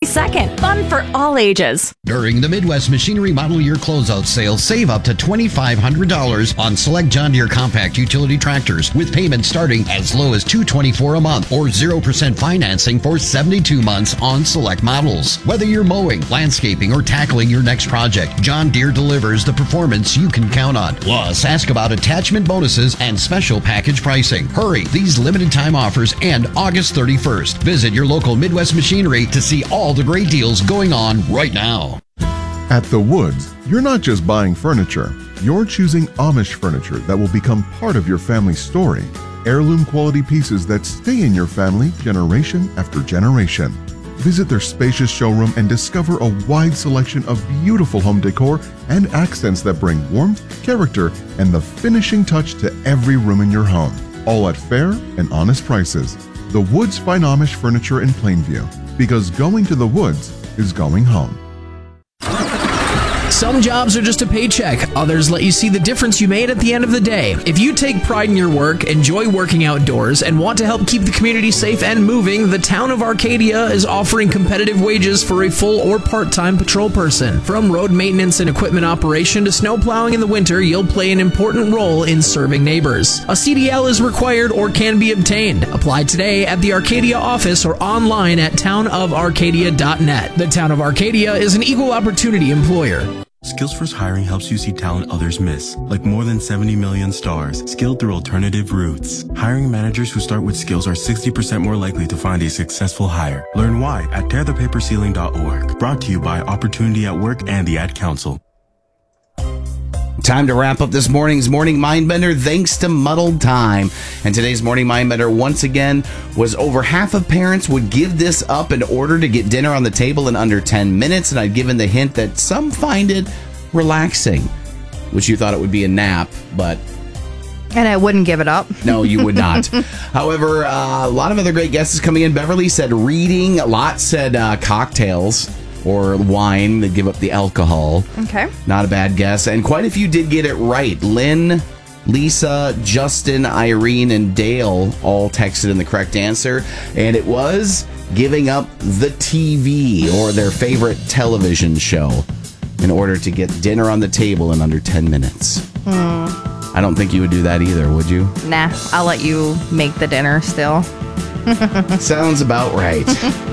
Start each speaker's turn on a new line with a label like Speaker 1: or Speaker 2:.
Speaker 1: 22nd. Fun for all ages.
Speaker 2: During the Midwest Machinery Model Year Closeout Sale, save up to $2,500 on select John Deere compact utility tractors with payments starting as low as $224 a month or 0% financing for 72 months on select models. Whether you're mowing, landscaping, or tackling your next project, John Deere delivers the performance you can count on. Plus, ask about attachment bonuses and special package pricing. Hurry, these limited time offers end August 31st. Visit your local Midwest Machinery to see all the great deals going on right now.
Speaker 3: At The Woods, you're not just buying furniture. You're choosing Amish furniture that will become part of your family's story. Heirloom quality pieces that stay in your family generation after generation. Visit their spacious showroom and discover a wide selection of beautiful home decor and accents that bring warmth, character, and the finishing touch to every room in your home. All at fair and honest prices. The Woods Fine Amish Furniture in Plainview. Because going to The Woods is going home.
Speaker 4: Some jobs are just a paycheck. Others let you see the difference you made at the end of the day. If you take pride in your work, enjoy working outdoors, and want to help keep the community safe and moving, the town of Arcadia is offering competitive wages for a full or part-time patrol person. From road maintenance and equipment operation to snow plowing in the winter, you'll play an important role in serving neighbors. A CDL is required or can be obtained. Apply today at the Arcadia office or online at townofarcadia.net. The Town of Arcadia is an equal opportunity employer.
Speaker 5: Skills First Hiring helps you see talent others miss, like more than 70 million stars, skilled through alternative routes. Hiring managers who start with skills are 60% more likely to find a successful hire. Learn why at tearthepaperceiling.org. Brought to you by Opportunity at Work and the Ad Council.
Speaker 6: Time to wrap up this morning's Morning Mindbender thanks to Muddled Time. And today's Morning Mindbender, once again, was over half of parents would give this up in order to get dinner on the table in under 10 minutes. And I'd given the hint that some find it relaxing, which you thought it would be a nap, but...
Speaker 7: And I wouldn't give it up.
Speaker 6: No, you would not. However, a lot of other great guesses coming in. Beverly said reading. Lot said cocktails. Or wine, that give up the alcohol.
Speaker 7: Okay.
Speaker 6: Not a bad guess. And quite a few did get it right. Lynn, Lisa, Justin, Irene, and Dale all texted in the correct answer. And it was giving up the TV or their favorite television show in order to get dinner on the table in under 10 minutes. I don't think you would do that either, would you?
Speaker 7: Nah, I'll let you make the dinner still.
Speaker 6: Sounds about right.